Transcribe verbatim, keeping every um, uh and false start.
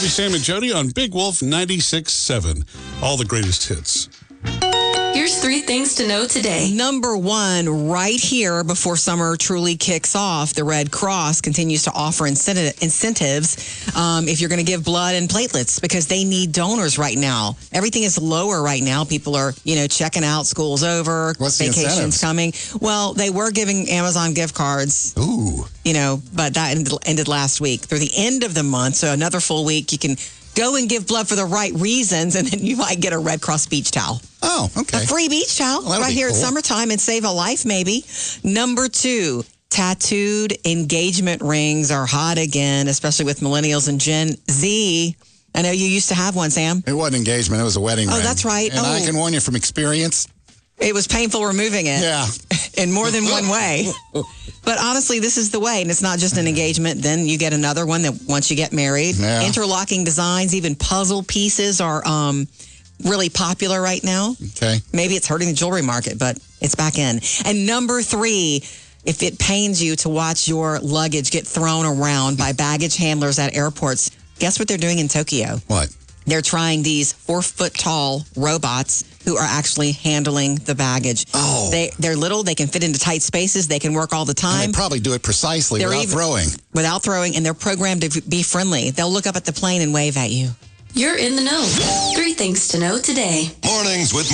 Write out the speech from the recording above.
Bobby, Sam, and Jody on Big Wolf ninety-six seven. All the greatest hits. Here's three things to know today. Number one, right here before summer truly kicks off, the Red Cross continues to offer incentive, incentives um, if you're going to give blood and platelets because they need donors right now. Everything is lower right now. People are, you know, checking out. School's over. What's the vacation's incentives? coming. Well, they were giving Amazon gift cards. Ooh. You know, but that ended, ended last week. Through the end of the month, so another full week, you can go and give blood for the right reasons, and then you might get a Red Cross beach towel. Oh, okay. A free beach towel Well, that'll right be here cool. at summertime and save a life, maybe. Number two, tattooed engagement rings are hot again, especially with millennials and Gen Z. I know you used to have one, Sam. It wasn't engagement. It was a wedding Oh, ring. that's right. And I Oh. can warn you from experience. It was painful removing it. Yeah. In more than one way. But honestly, this is the way. And it's not just an engagement. Then you get another one that once you get married. Yeah. Interlocking designs, even puzzle pieces are um, really popular right now. Okay. Maybe it's hurting the jewelry market, but it's back in. And number three, if it pains you to watch your luggage get thrown around by baggage handlers at airports, guess what they're doing in Tokyo? What? They're trying these four-foot-tall robots who are actually handling the baggage. Oh. They, they're little. They can fit into tight spaces. They can work all the And time they probably do it precisely They're without even- throwing. without throwing, and they're programmed to be friendly. They'll look up at the plane and wave at you. You're in the know. Three things to know today. Mornings with